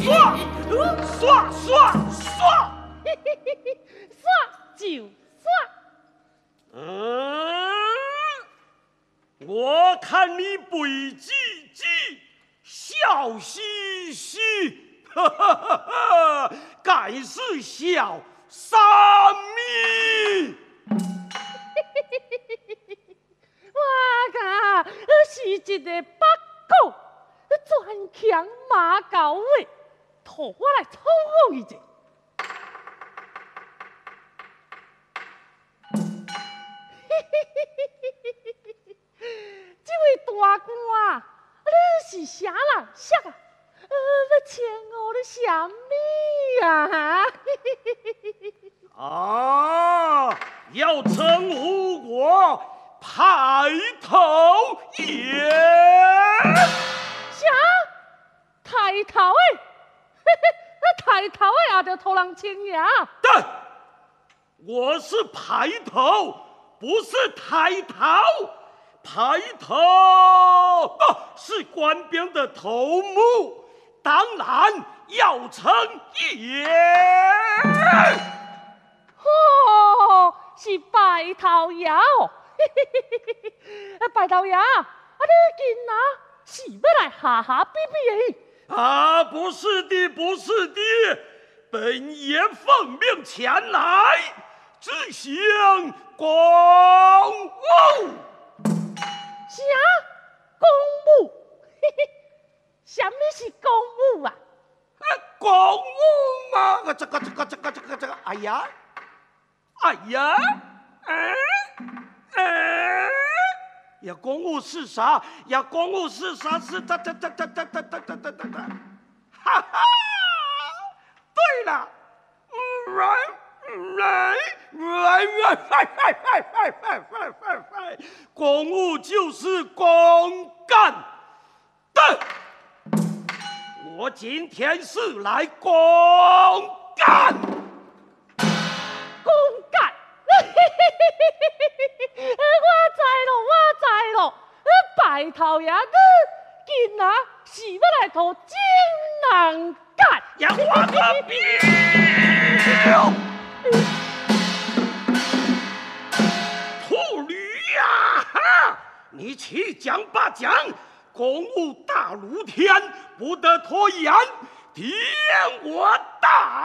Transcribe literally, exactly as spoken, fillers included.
耍，耍耍耍， 嘿嘿嘿嘿，耍就耍。 嗯，我看你背几几，笑嘻嘻，哈哈哈哈，该是笑啥咪？ 我噶是一个八股，专强马高尾，托我来宠我一下。这位大官啊，你是啥人？啥啊？呃，要请我的啥物啊？ 啊，要称呼我排头爷。 啥？抬头诶？那抬头诶也着托人请呀？ 对，我是排头，不是抬头。排头啊，是官兵的头目，当然要称爷。 哦，是白头爷哦。白头爷，啊，你今仔是要来下下比比的？ 啊，不是的，不是的，本爷奉命前来，执行公务。 啥？公务？什么是公务啊？ 啊，公务嘛，啊，这个这个这个这个这个，哎呀，哎呀，嗯嗯，呀，公务是啥？呀，公务是啥？是这这这这这这这这这这，哈哈，对了，来来来来来来来来来，公务就是公干的。我今天是来公干， 公干，我知咯，我知咯，白头爷你今仔是要来讨金人干， 呀，我个彪，秃驴呀！哈，你去讲吧讲。公务大如天，不得拖延，听我大。